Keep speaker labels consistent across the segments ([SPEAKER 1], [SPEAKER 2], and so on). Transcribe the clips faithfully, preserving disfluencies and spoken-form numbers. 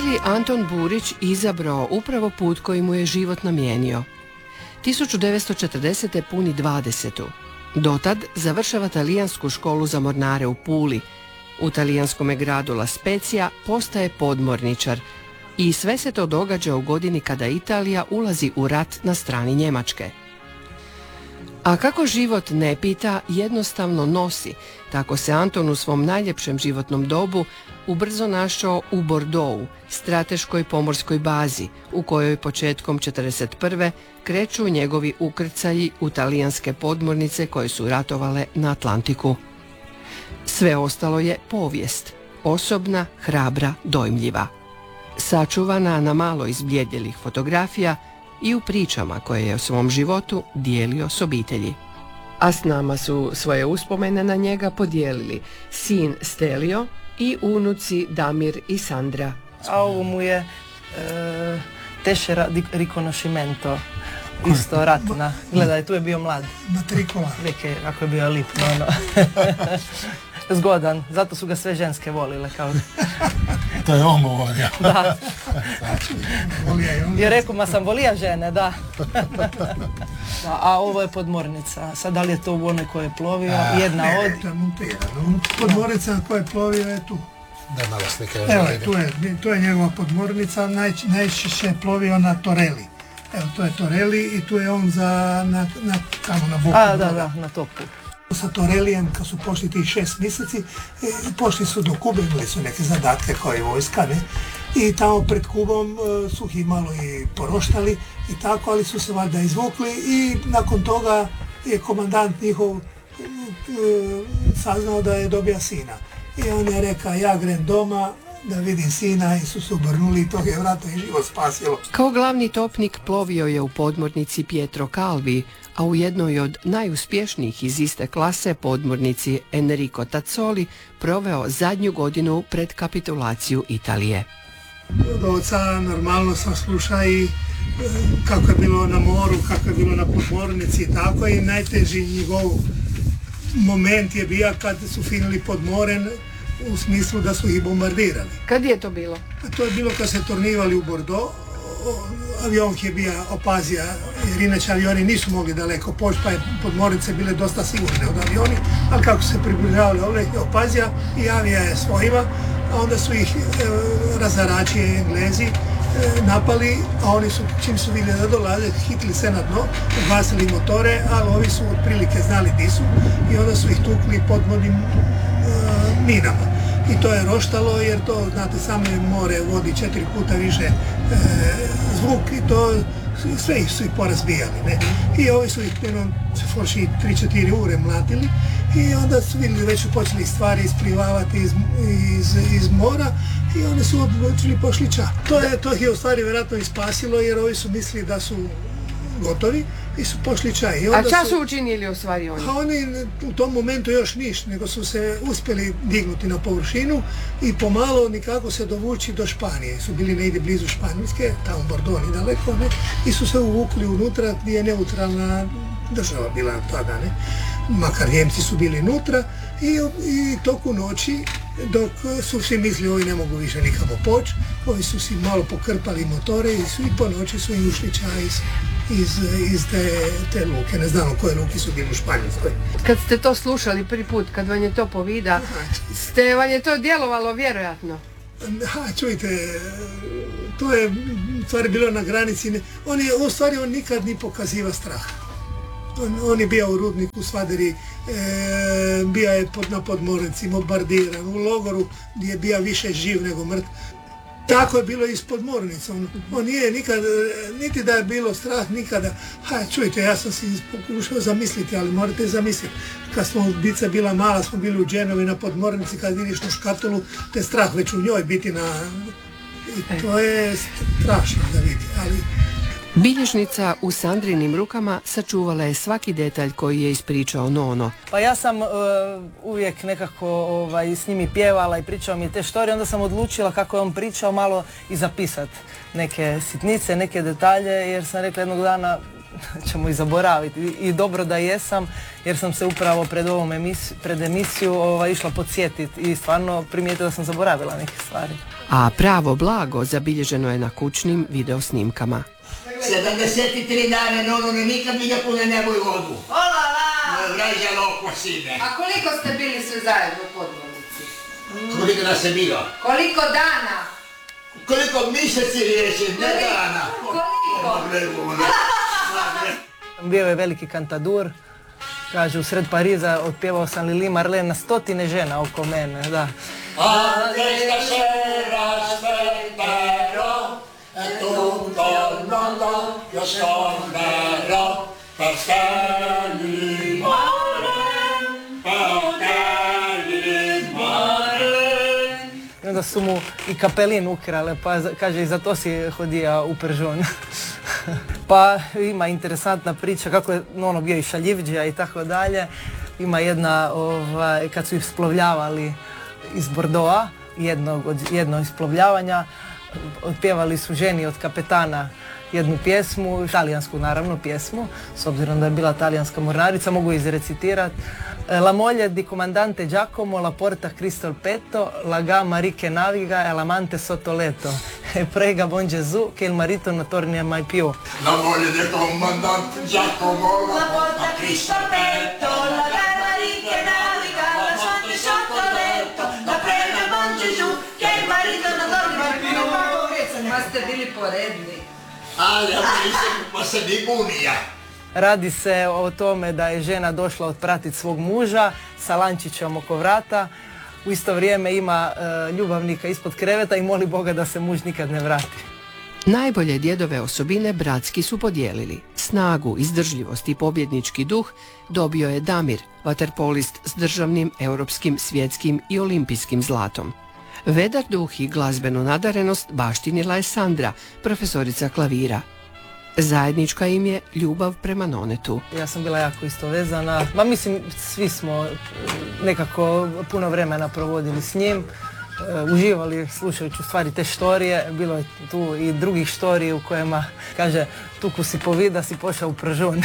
[SPEAKER 1] li Anton Burić izabrao upravo put koji mu je život namijenio? tisuću devetsto četrdesete puni dvadesetu. Dotad završava talijansku školu za mornare u Puli. U talijanskome gradu La Spezia postaje podmorničar i sve se to događa u godini kada Italija ulazi u rat na strani Njemačke. A kako život ne pita, jednostavno nosi, tako se Anton u svom najljepšem životnom dobu ubrzo našao u Bordeauxu, strateškoj pomorskoj bazi, u kojoj početkom četrdeset prve kreću njegovi ukrcaji u talijanske podmornice koje su ratovale na Atlantiku. Sve ostalo je povijest, osobna, hrabra, dojmljiva. Sačuvana na malo izbljedjelih fotografija i u pričama koje je o svom životu dijelio s obitelji. A s nama su svoje uspomene na njega podijelili sin Stelio i unuci Damir i Sandra.
[SPEAKER 2] A ovo mu je e, teše riconoscimento, isto ratna. Gledaj, tu je bio mlad.
[SPEAKER 3] Matrikula.
[SPEAKER 2] Neke, ako je bio lip, no, no. Zgodan, zato su ga sve ženske volile. Kao...
[SPEAKER 3] To je on govorio.
[SPEAKER 2] Da. Jer rekao, ma sam volija žene, da. Da. A ovo je podmornica. Sad, da li je to u onoj koje je plovio? A, jedna
[SPEAKER 3] ne,
[SPEAKER 2] od...
[SPEAKER 3] to je montirano. Podmornica na kojoj je plovio je tu.
[SPEAKER 4] Da, malo slike.
[SPEAKER 3] Evo, tu je, tu je njegova podmornica, Naj, najčešće je plovio na Torelli. Evo, to je Torelli i tu je on za, na, na, tamo na boku.
[SPEAKER 2] A, da, da, na topu.
[SPEAKER 3] Sa Torelijem, kad su pošli tih šest mjeseci, pošli su do Kube, imali su neke zadatke kao i vojska, ne? I tamo pred Kubom su ih malo i poroštali i tako, ali su se valjda izvukli i nakon toga je komandant njihov saznao da je dobija sina. I on je rekao, ja grem doma da vidim sina, i su se obrnuli i to je vratno i život spasilo.
[SPEAKER 1] Kao glavni topnik plovio je u podmornici Pietro Calvi, a u jednoj od najuspješnijih iz iste klase podmornici Enrico Tazzoli proveo zadnju godinu pred kapitulaciju Italije.
[SPEAKER 3] Od oca normalno sam slušao i kako je bilo na moru, kako je bilo na podmornici i tako, i najteži njegov moment je bio kad su finili pod morem, u smislu da su ih bombardirali.
[SPEAKER 1] Kad je to bilo?
[SPEAKER 3] A to je bilo kad se tornivali u Bordeaux. Avion je bio opazija, jer inače avioni nisu mogli daleko poći, pa je podmornice bile dosta sigurne od avioni, ali kako se približavali ovdje opazija i avija je svojima, a onda su ih e, razarači Englezi e, napali, a oni su, čim su vidjeli da dolaze, hitili se na dno, ugasili motore, ali ovi su otprilike znali di su i onda su ih tukli podmornim e, minama. I to je roštalo, jer to, znate, samo more vodi četiri puta više e, zvuk i to sve ih su ih porazbijali, ne? I ovi su ih jedno forši tri četiri ure mlatili i onda su vidjeli, već su počeli stvari isplivavati iz, iz, iz mora i onda su odlučili pošli ča. To je, to je u stvari vjerojatno ispasilo, jer ovi su mislili da su gotovi i su pošli čaj. I onda
[SPEAKER 1] a čas su učinili u stvari oni?
[SPEAKER 3] A oni u tom momentu još niš, nego su se uspjeli dignuti na površinu i pomalo nikako se dovući do Španije. Su bili negdje blizu Španjolske, tamo Bordeaux daleko, ne? I su se uvukli unutra gdje je neutralna država bila tada, ne? Makar Njemci su bili unutra i, i toku noći, dok su svi mislili ovi ne mogu više nikamo poći, ovi su si malo pokrpali motore i, su, i po noći su im ušli čaj iz, iz, iz te, te luke. Ne znamo koje luke su bili u Španjolskoj.
[SPEAKER 1] Kad ste to slušali prvi put, kad vam je to povida, ste, vam je to djelovalo vjerojatno?
[SPEAKER 3] Ha, čujte, to je u stvari bilo na granici. On je, u stvari on nikad ni pokaziva strah. On, on je bio u rudniku Svaderi, e, bio je pod, na podmornici, bombardiran, u logoru gdje je bio više živ nego mrtv. Tako je bilo i s podmornicom. On nije nikad, niti da je bilo strah, nikada. Ha, čujte, ja sam si pokušao zamisliti, ali morate zamisliti. Kad smo bica bila mala, smo bili u Dženovi na podmornici, kad vidiš na škatulu, te strah već u njoj biti na... I to je strašno da vidi, ali...
[SPEAKER 1] Bilježnica u Sandrinim rukama sačuvala je svaki detalj koji je ispričao Nono.
[SPEAKER 2] Pa ja sam uh, uvijek nekako ovaj, s njimi pjevala i pričao mi te štorije, onda sam odlučila kako je on pričao malo i zapisat neke sitnice, neke detalje, jer sam rekla jednog dana ćemo i zaboraviti. I, i dobro da jesam, jer sam se upravo pred ovom emisiju, pred emisiju ovaj, išla podsjetiti i stvarno primijetila da sam zaboravila neke stvari.
[SPEAKER 1] A pravo blago zabilježeno je na kućnim videosnimkama.
[SPEAKER 4] sedamdeset tri dane, no, ne, nikad mi ne pune nebo i vodu.
[SPEAKER 5] Olala!
[SPEAKER 4] Vražalo oko sine.
[SPEAKER 5] A koliko ste bili sve zajedno u podmornici?
[SPEAKER 4] Koliko nas je bilo?
[SPEAKER 5] Koliko dana?
[SPEAKER 4] Koliko mjeseci riječi, ne dana.
[SPEAKER 5] Koliko?
[SPEAKER 2] Bio je veliki kantadur, kaže, u sred Pariza otpjevao sam Lili Marlene na stotine žena oko mene, da.
[SPEAKER 4] Esta sera spetterò, e tutto il mondo io scorderò, perché li muore, perché li muore.
[SPEAKER 2] I onda su mu i kapelin ukrale, pa kaže, i za to si hodija u Pržun. Pa ima interesantna priča kako je ono bio i šaljivđija i tako dalje. Ima jedna, ovaj, kad su ih splovljavali iz Bordeauxa, jedno, jedno isplovljavanja, otpjevali su ženi od kapetana jednu pjesmu, talijansku naravno pjesmu, s obzirom da je bila talijanska mornarica, mogu izrecitirati. La moglie di comandante Giacomo la porta Cristo il petto, la gamba ricche naviga e l'amante sotto letto. E prega buon Gesù che il marito non torni mai più.
[SPEAKER 4] La moglie di comandante Giacomo la porta Cristo al petto, la gamba ricche naviga, l'amante sotto letto. La prega buon Gesù che il marito non torni mai più.
[SPEAKER 5] Ma ste bili poredni.
[SPEAKER 4] Ali, ja mislim, pa se di bunija.
[SPEAKER 2] Radi se o tome da je žena došla otpratiti svog muža sa lančićem oko vrata. U isto vrijeme ima e, ljubavnika ispod kreveta i moli Boga da se muž nikad ne vrati.
[SPEAKER 1] Najbolje djedove osobine bratski su podijelili. Snagu, izdržljivost i pobjednički duh dobio je Damir, vaterpolist s državnim, europskim, svjetskim i olimpijskim zlatom. Vedar duh i glazbenu nadarenost baštinila je Sandra, profesorica klavira. Zajednička im je ljubav prema nonetu.
[SPEAKER 2] Ja sam bila jako isto vezana. Ma mislim, svi smo nekako puno vremena provodili s njim. Uh, uživali slušajući u stvari te štorije. Bilo je tu i drugih štorije u kojima kaže tuku si po vid da si pošao u Pržun.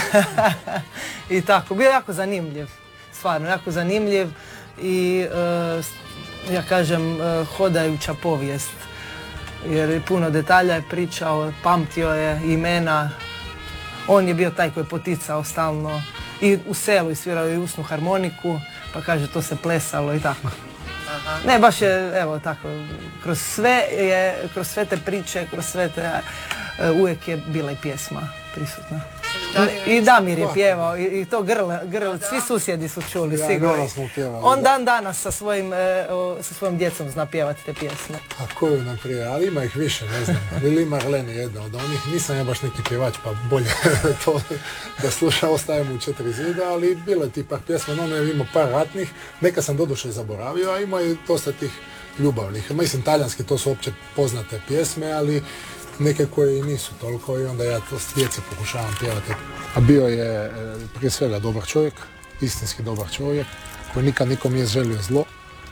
[SPEAKER 2] I tako. Bio je jako zanimljiv. Stvarno, jako zanimljiv. I uh, ja kažem uh, hodajuća povijest. Jer puno detalja je pričao, pamtio je imena. On je bio taj koji je poticao stalno i u selu i svirao i usnu harmoniku, pa kaže to se plesalo i tako. Aha. Ne, baš je, evo tako, kroz sve je, kroz sve te priče, kroz sve te, uvijek je bila i pjesma prisutna. I Damir je pjevao i, i to grl, grl, svi susjedi su čuli,
[SPEAKER 6] ja,
[SPEAKER 2] sigurno.
[SPEAKER 6] Pjevali,
[SPEAKER 2] on dan danas sa svojim, e, o, sa svojom djecom zna pjevati te pjesme.
[SPEAKER 6] A koju nam prije, ali ima ih više, ne znam. Lili Marlene je jedna od onih, nisam ja baš neki pjevač, pa bolje to da sluša, ostajem u četiri zida, ali bilo je ti par pjesma, no je imao par ratnih, neka sam doduše zaboravio, a ima je dosta tih ljubavnih. Mislim, talijanski to su opće poznate pjesme, ali neke koje i nisu toliko i onda ja to s djeci pokušavam pjevati. A bio je prije svega dobar čovjek, istinski dobar čovjek, koji nikad nikom nije želio zlo.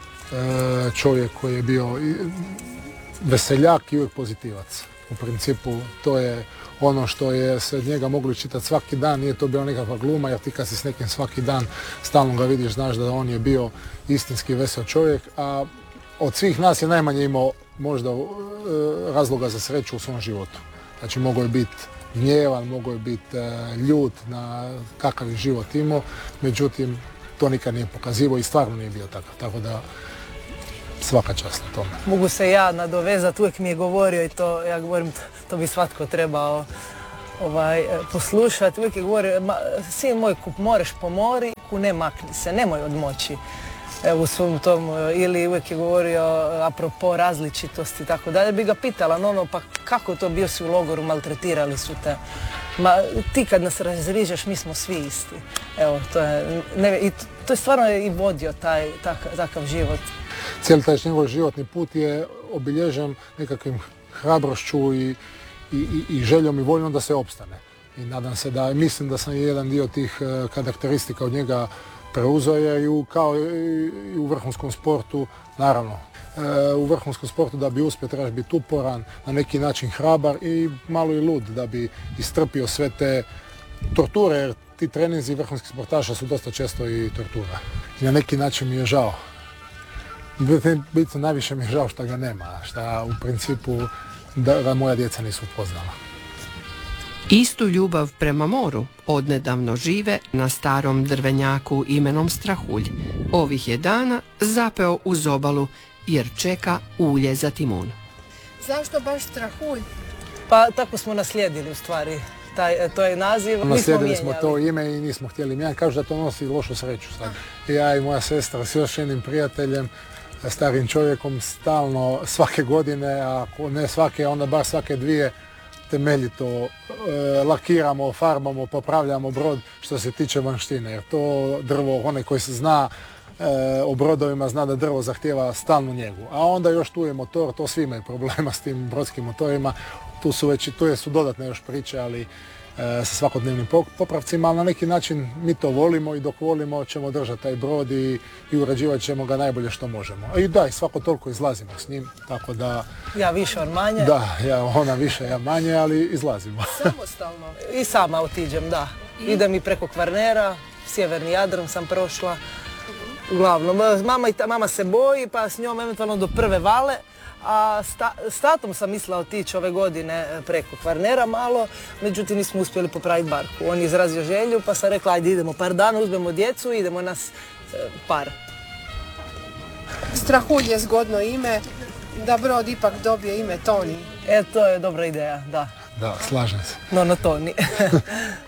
[SPEAKER 6] Čovjek koji je bio veseljak i uvijek pozitivac. U principu to je ono što je se od njega moglo čitati svaki dan, nije to bila nekakva gluma, jer ti kad si s nekim svaki dan stalno ga vidiš, znaš da on je bio istinski vesel čovjek, a od svih nas je najmanje imao možda razloga za sreću u svom životu. Znači, mogao je biti gnjevan, mogao je biti ljut na kakav je život imao, međutim, to nikad nije pokazivao i stvarno nije bio takav. Tako da, svaka čast na tome.
[SPEAKER 2] Mogu se ja nadovezati, uvijek mi je govorio i to, ja govorim, to bi svatko trebao ovaj, poslušati. Uvijek je govorio, sin moj, kup moreš po mori, ku ne makni se, nemoj odmoći. Evo u svom tom, ili uvijek je govorio apropo različitosti i tako dalje, bi ga pitala, no, no, pa kako to, bio si u logoru, maltretirali su te. Ma ti kad nas razrižeš, mi smo svi isti. Evo, to je, ne, i to je stvarno i vodio taj, takav, takav život.
[SPEAKER 6] Cijeli taj njegov životni put je obilježen nekakvim hrabrošću i, i, i, i željom i voljom da se opstane. I nadam se da, mislim da sam jedan dio tih karakteristika od njega preuzeo je i u, kao i u vrhunskom sportu, naravno. E, u vrhunskom sportu da bi uspio trebaš biti uporan, na neki način hrabar i malo i lud da bi istrpio sve te torture, jer ti treninzi vrhunskih sportaša su dosta često i tortura. I na neki način mi je žao. Bitno najviše mi je žao što ga nema, što u principu da, da moja djeca nisu upoznala.
[SPEAKER 1] Istu ljubav prema moru odnedavno žive na starom drvenjaku imenom Strahulj. Ovih je dana zapeo uz obalu jer čeka ulje za timun.
[SPEAKER 7] Zašto baš Strahulj?
[SPEAKER 2] Pa tako smo naslijedili u stvari. Taj, to je naziv.
[SPEAKER 6] Naslijedili smo to ime i nismo htjeli mijenjati. Kažu da to nosi lošu sreću sad. Ja i moja sestra s još jednim prijateljem, starim čovjekom, stalno svake godine, a ako ne svake, onda bar svake dvije, temeljito e, lakiramo, farbamo, popravljamo brod što se tiče vanštine. Jer to drvo, onaj koji se zna e, o brodovima, zna da drvo zahtijeva stalnu njegu. A onda još tu je motor, to svi imaju problema s tim brodskim motorima. Tu su već, tu su dodatne još priče, ali e, sa svakodnevnim popravcima, ali na neki način mi to volimo i dok volimo ćemo držati taj brod i, i urađivat ćemo ga najbolje što možemo. I da, i svako toliko izlazimo s njim, tako da...
[SPEAKER 2] Ja više, on manje.
[SPEAKER 6] Da, ja, ona više, ja manje, ali izlazimo.
[SPEAKER 7] Samostalno?
[SPEAKER 2] I sama otiđem, da. I? Idem i preko Kvarnera, sjeverni Jadran sam prošla. Uglavnom, mama, i ta, mama se boji, pa s njom eventualno do prve vale. A sta, s tatom sam mislila otići ove godine preko Kvarnera malo, međutim nismo uspjeli popraviti barku. On je izrazio želju, pa sam rekla ajde idemo par dana, uzmemo djecu i idemo nas e, par.
[SPEAKER 7] Strahulj je zgodno ime, da brod ipak dobije ime Toni.
[SPEAKER 2] E, to je dobra ideja, da.
[SPEAKER 6] Da, slažem se.
[SPEAKER 2] No, no Toni.